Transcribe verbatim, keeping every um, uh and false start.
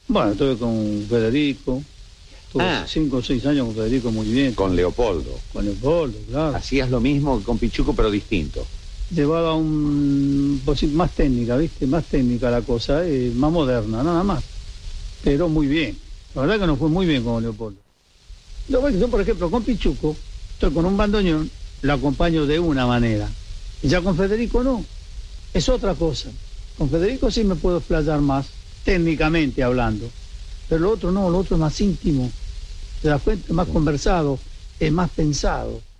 Bueno, estuve con Federico, estuve Ah. cinco o seis años con Federico muy bien. Con Leopoldo. Con Leopoldo, claro. Hacías lo mismo que con Pichuco, pero distinto. Llevaba un pues sí, más técnica, ¿viste? Más técnica la cosa, eh, más moderna, nada más. Pero muy bien. La verdad que nos fue muy bien con Leopoldo. Yo, yo, por ejemplo, con Pichuco, estoy con un bandoneón, lo acompaño de una manera. Y ya con Federico no. Es otra cosa. Con Federico sí me puedo explayar más, técnicamente hablando. Pero lo otro no, lo otro es más íntimo. Te das cuenta, es más conversado, es más pensado.